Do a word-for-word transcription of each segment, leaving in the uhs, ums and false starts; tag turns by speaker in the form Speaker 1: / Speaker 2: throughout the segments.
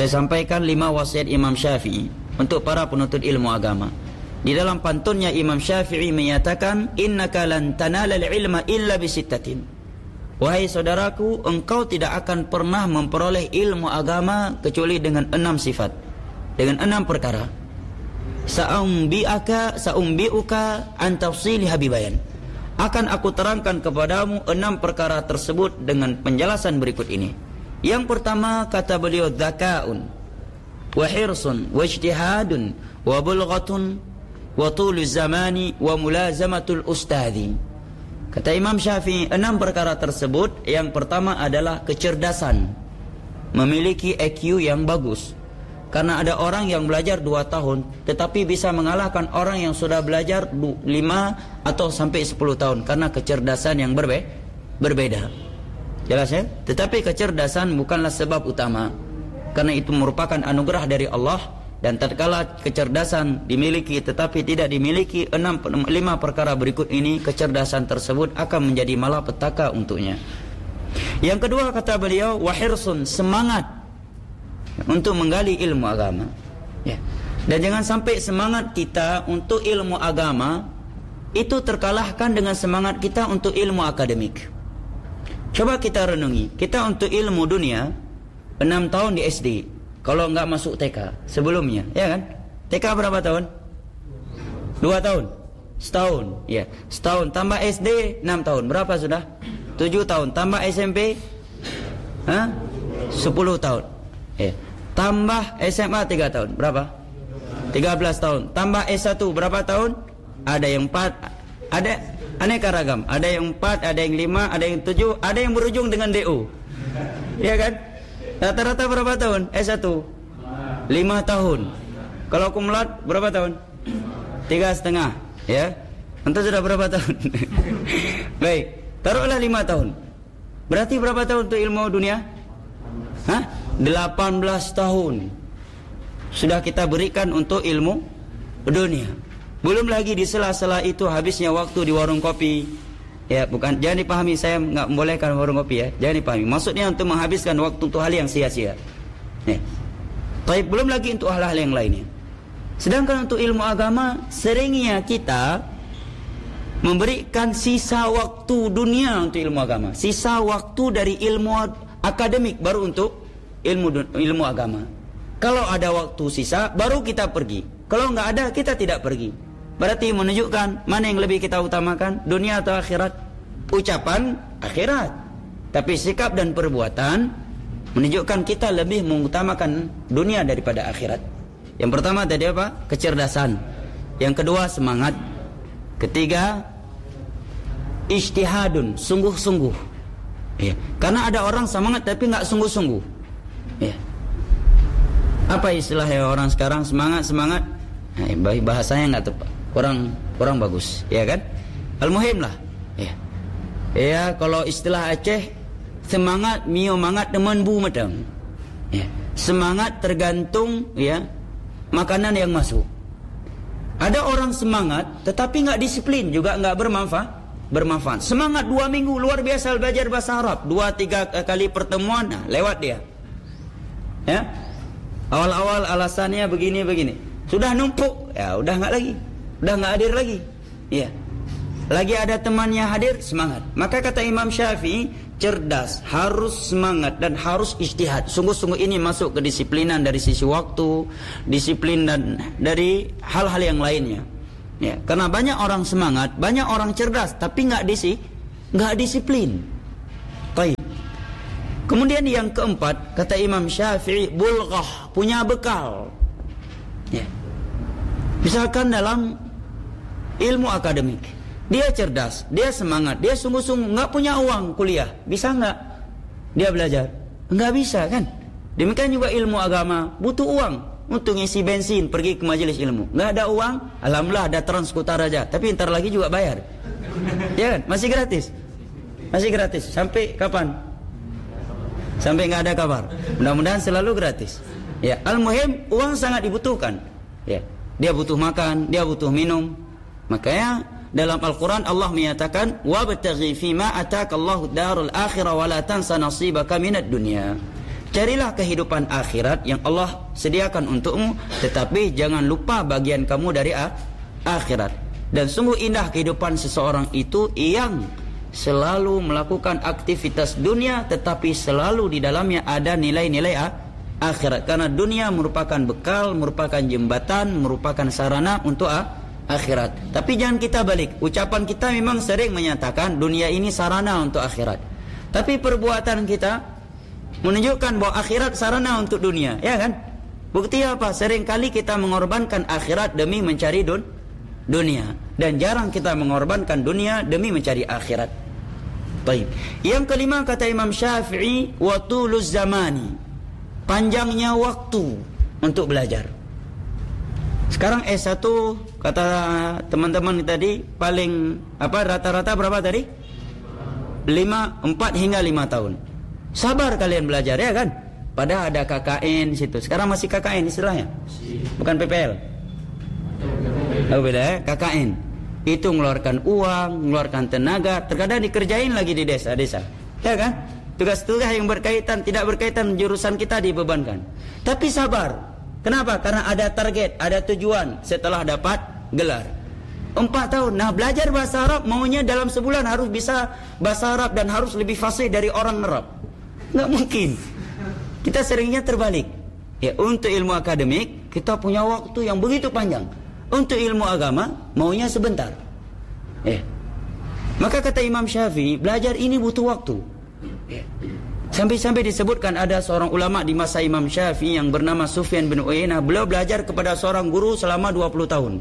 Speaker 1: Saya sampaikan lima wasiat Imam Syafi'i untuk para penuntut ilmu agama. Di dalam pantunnya Imam Syafi'i menyatakan, innaka lan tanalal ilma illa bisittatin. Wahai saudaraku, engkau tidak akan pernah memperoleh ilmu agama kecuali dengan enam sifat, dengan enam perkara. Sa'umbi'aka sa'umbi'uka an tafsiliha bibayan. Akan aku terangkan kepadamu enam perkara tersebut dengan penjelasan berikut ini. Yang pertama, kata beliau, dzaka'un wa hirsun wa ijtihadun wa bulghatun wa tulu zamani wa mulazamatul ustadhi. Kata Imam Syafi'i, enam perkara tersebut, yang pertama adalah kecerdasan, memiliki I Q yang bagus. Karena ada orang yang belajar dua tahun tetapi bisa mengalahkan orang yang sudah belajar lima atau sampai sepuluh tahun, karena kecerdasan yang berbe berbeda. Jelas ya? Tetapi kecerdasan bukanlah sebab utama, karena itu merupakan anugerah dari Allah. Dan tatkala kecerdasan dimiliki tetapi tidak dimiliki enam lima perkara berikut ini, kecerdasan tersebut akan menjadi malapetaka untuknya. Yang kedua, kata beliau, wahirsun, semangat untuk menggali ilmu agama, ya. Dan jangan sampai semangat kita untuk ilmu agama itu terkalahkan dengan semangat kita untuk ilmu akademik. Coba kita renungi, kita untuk ilmu dunia enam tahun di S D, kalau enggak masuk T K sebelumnya, ya kan? T K berapa tahun? dua tahun. Setahun, ya. Setahun tambah S D enam tahun, berapa sudah? tujuh tahun. Tambah S M P Hah? sepuluh tahun. Ya. Tambah S M A tiga tahun, berapa? tiga belas tahun. Tambah S satu berapa tahun? Ada yang empat, ada aneka ragam. Ada yang empat, ada yang lima, ada yang tujuh, ada yang berujung dengan D U. Ya kan? Rata-rata berapa tahun? S satu lima tahun. Kalau kumulat berapa tahun? Tiga setengah. Ya. Entah sudah berapa tahun? Baik, taruhlah lima tahun. Berarti berapa tahun untuk ilmu dunia? Hah? delapan belas tahun sudah kita berikan untuk ilmu dunia. Belum lagi di sela-sela itu habisnya waktu di warung kopi. Ya, bukan, jangan dipahami saya enggak membolehkan warung kopi, ya. Jangan dipahami. Maksudnya untuk menghabiskan waktu untuk hal yang sia-sia. Ya. Tapi belum lagi untuk hal-hal yang lainnya. Sedangkan untuk ilmu agama, seringnya kita memberikan sisa waktu dunia untuk ilmu agama, sisa waktu dari ilmu akademik baru untuk ilmu ilmu agama. Kalau ada waktu sisa baru kita pergi. Kalau enggak ada, kita tidak pergi. Berarti menunjukkan mana yang lebih kita utamakan, dunia atau akhirat? Ucapan akhirat, tapi sikap dan perbuatan menunjukkan kita lebih mengutamakan dunia daripada akhirat. Yang pertama tadi apa? Kecerdasan. Yang kedua semangat. Ketiga ijtihadun, sungguh-sungguh. Ya. Karena ada orang semangat tapi enggak sungguh-sungguh. Ya. Apa istilahnya orang sekarang semangat semangat? Nah, bahasanya enggak tepat, kurang kurang bagus, ya kan? Al-muhim lah. Ya. Ya, kalau istilah Aceh, semangat mio mangat teman bu madang. Ya. Semangat tergantung ya makanan yang masuk. Ada orang semangat tetapi enggak disiplin, juga enggak bermanfaat. Bermanfaat. Semangat dua minggu luar biasa belajar bahasa Arab, dua tiga kali pertemuan, nah, lewat dia. Ya, awal-awal alasannya begini-begini, sudah numpuk, ya udah nggak lagi, udah nggak hadir lagi, ya. Lagi ada temannya hadir, semangat. Maka kata Imam Syafi'i, cerdas, harus semangat dan harus ijtihad. Sungguh-sungguh ini masuk kedisiplinan dari sisi waktu, disiplin dan dari hal-hal yang lainnya. Ya, karena banyak orang semangat, banyak orang cerdas, tapi nggak disi, nggak disiplin. Baik. Kemudian yang keempat, kata Imam Syafi'i, bulghah, punya bekal. Ya. Misalkan dalam ilmu akademik, dia cerdas, dia semangat, dia sungguh-sungguh, nggak punya uang kuliah, bisa nggak dia belajar? Nggak bisa kan? Demikian juga ilmu agama, butuh uang untuk ngisi bensin, pergi ke majelis ilmu. Nggak ada uang, alhamdulillah ada Transkuta Raja, tapi ntar lagi juga bayar. Ya kan? Masih gratis, masih gratis. Sampai kapan? Sampai nggak ada kabar. Mudah-mudahan selalu gratis. Ya, al-muhim uang sangat dibutuhkan. Ya, dia butuh makan, dia butuh minum. Makanya dalam Al-Quran Allah menyatakan, wabtaghi fima ataka Allahu darul akhirah wa la tansa nasibaka minad dunya. carilah kehidupan akhirat yang Allah sediakan untukmu, tetapi jangan lupa bagian kamu dari akhirat. Dan sungguh indah kehidupan seseorang itu yang selalu melakukan aktivitas dunia, tetapi selalu di dalamnya ada nilai-nilai akhirat. Karena dunia merupakan bekal, merupakan jembatan, merupakan sarana untuk akhirat. Tapi jangan kita balik. Ucapan kita memang sering menyatakan dunia ini sarana untuk akhirat, tapi perbuatan kita menunjukkan bahwa akhirat sarana untuk dunia, ya kan? Bukti apa? Seringkali kita mengorbankan akhirat demi mencari dun dunia, dan jarang kita mengorbankan dunia demi mencari akhirat. Baik. Yang kelima kata Imam Syafi'i, wa tuluz zamani, panjangnya waktu untuk belajar. Sekarang S satu kata teman-teman tadi paling apa rata-rata berapa tadi? lima, empat hingga lima tahun. Sabar kalian belajar, ya kan? Padahal ada K K N situ. Sekarang masih K K N istilahnya, bukan P P L. Oh beda ya, K K N itu mengeluarkan uang, mengeluarkan tenaga, terkadang dikerjain lagi di desa-desa, ya kan? Tugas-tugas yang berkaitan tidak berkaitan jurusan kita dibebankan. Tapi sabar. Kenapa? Karena ada target, ada tujuan setelah dapat gelar. Empat tahun. Nah, belajar bahasa Arab maunya dalam sebulan harus bisa bahasa Arab dan harus lebih fasih dari orang Arab. Nggak mungkin. Kita seringnya terbalik. Ya, untuk ilmu akademik kita punya waktu yang begitu panjang. Untuk ilmu agama maunya sebentar. Ya. Maka kata Imam Syafi'i, belajar ini butuh waktu. Ya. Sampai-sampai disebutkan ada seorang ulama di masa Imam Syafi'i yang bernama Sufyan bin Uyainah. Beliau belajar kepada seorang guru selama dua puluh tahun.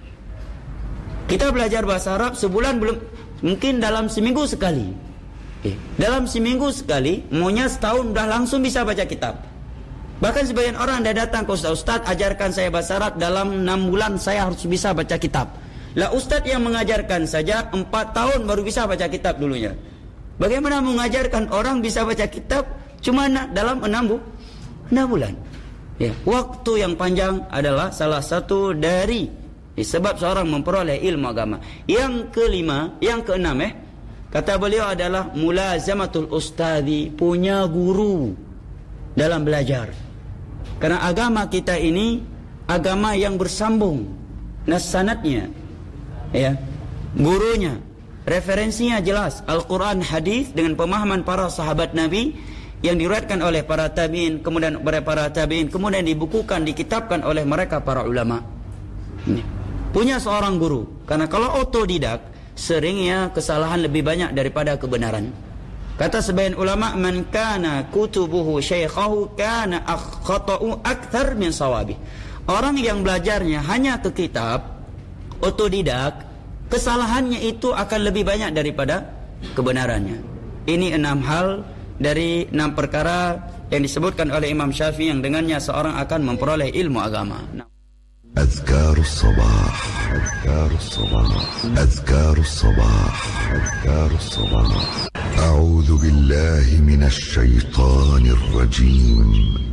Speaker 1: Kita belajar bahasa Arab sebulan belum, mungkin dalam seminggu sekali. Eh, dalam seminggu sekali, maunya setahun dah langsung bisa baca kitab. Bahkan sebagian orang dah datang ke Ustaz, Ustaz ajarkan saya bahasa Arab, dalam enam bulan saya harus bisa baca kitab. Lah Ustaz yang mengajarkan saja empat tahun baru bisa baca kitab dulunya. Bagaimana mengajarkan orang bisa baca kitab cuma dalam enam bulan? Ya, waktu yang panjang adalah salah satu dari sebab seorang memperoleh ilmu agama. Yang kelima, yang keenam eh kata beliau adalah mulazamatul ustadhi, punya guru dalam belajar. Karena agama kita ini agama yang bersambung, nasanatnya, ya, gurunya, referensinya jelas, Al-Quran, hadis dengan pemahaman para sahabat Nabi yang diriwayatkan oleh para tabi'in, kemudian oleh para tabi'in, kemudian dibukukan, dikitabkan oleh mereka para ulama. Ini. Punya seorang guru. Karena kalau otodidak, seringnya kesalahan lebih banyak daripada kebenaran. Kata sebagian ulama, man kana kutubuhu syaikhahu kana akhata'u akthar min sawabi. Orang yang belajarnya hanya ke kitab, otodidak, kesalahannya itu akan lebih banyak daripada kebenarannya. Ini enam hal dari enam perkara yang disebutkan oleh Imam Syafi'i yang dengannya seorang akan memperoleh ilmu agama.
Speaker 2: أذكار الصباح أذكار الصباح أذكار الصباح أذكار الصباح أعوذ بالله من الشيطان الرجيم